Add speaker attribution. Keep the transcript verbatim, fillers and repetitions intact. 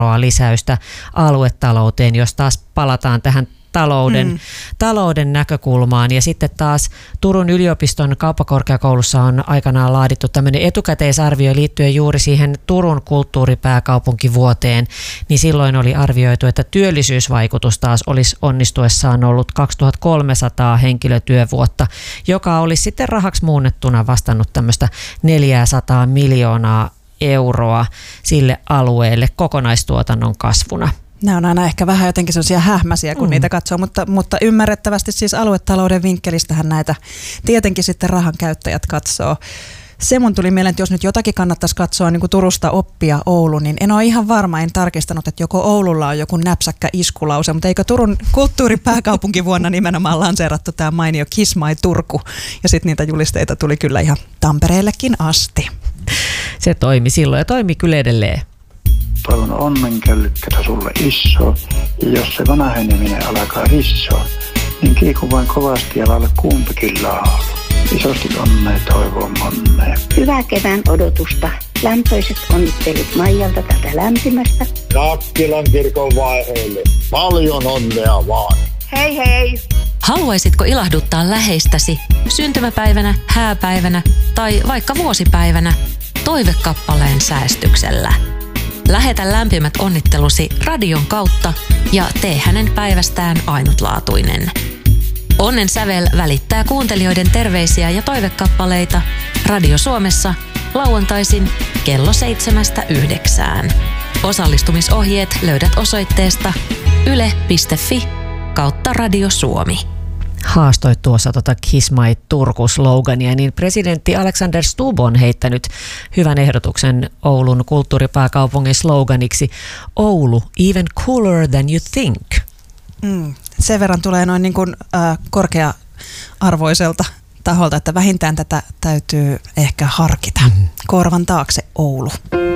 Speaker 1: lisäystä aluetalouteen, jos taas palataan tähän talouden, mm. talouden näkökulmaan. Ja sitten taas Turun yliopiston kauppakorkeakoulussa on aikanaan laadittu tämmöinen etukäteisarvio liittyen juuri siihen Turun kulttuuripääkaupunkivuoteen, niin silloin oli arvioitu, että työllisyysvaikutus taas olisi onnistuessaan ollut kaksituhattakolmesataa henkilötyövuotta, joka olisi sitten rahaksi muunnettuna vastannut tämmöistä neljäsataa miljoonaa euroa sille alueelle kokonaistuotannon kasvuna.
Speaker 2: Nämä on aina ehkä vähän jotenkin sellaisia hähmäisiä, kun mm. niitä katsoo, mutta, mutta ymmärrettävästi siis aluetalouden vinkkelistähän näitä tietenkin sitten rahan käyttäjät katsoo. Se mun tuli mieleen, että jos nyt jotakin kannattaisi katsoa niin kuin Turusta oppia Ouluun, niin en ole ihan varma, en tarkistanut, että joko Oululla on joku näpsäkkä iskulause, mutta eikö Turun kulttuuripääkaupunkivuonna nimenomaan lanseerattu tämä mainio Kiss My Turku, ja sitten niitä julisteita tuli kyllä ihan Tampereellekin asti.
Speaker 1: Se toimi silloin ja toimi kyllä edelleen.
Speaker 3: Toivon onnenkällykkätä sulle iso, ja jos se vanheneminen alkaa rissoa, niin kiiku vain kovasti ja lailla kumpikin laulu. Isosti onnea toivon monnea.
Speaker 4: Hyvää kevään odotusta. Lämpöiset onnittelut Maijalta tätä lämpimästä.
Speaker 5: Nakkilan kirkon vaiheelle. Paljon onnea vaan.
Speaker 4: Hei hei!
Speaker 6: Haluaisitko ilahduttaa läheistäsi syntymäpäivänä, hääpäivänä tai vaikka vuosipäivänä toivekappaleen säästyksellä? Lähetä lämpimät onnittelusi radion kautta ja tee hänen päivästään ainutlaatuinen. Onnen sävel välittää kuuntelijoiden terveisiä ja toivekappaleita Radio Suomessa lauantaisin kello seitsemästä yhdeksään. Osallistumisohjeet löydät osoitteesta yle piste fi kautta Radio Suomi.
Speaker 1: Haastoit tuossa tota Kiss My Turku-slogania, niin presidentti Alexander Stubb on heittänyt hyvän ehdotuksen Oulun kulttuuripääkaupungin sloganiksi Oulu, even cooler than you think.
Speaker 2: Mm, sen verran tulee noin niin kuin, äh, korkea-arvoiselta taholta, että vähintään tätä täytyy ehkä harkita. Mm. Korvan taakse Oulu.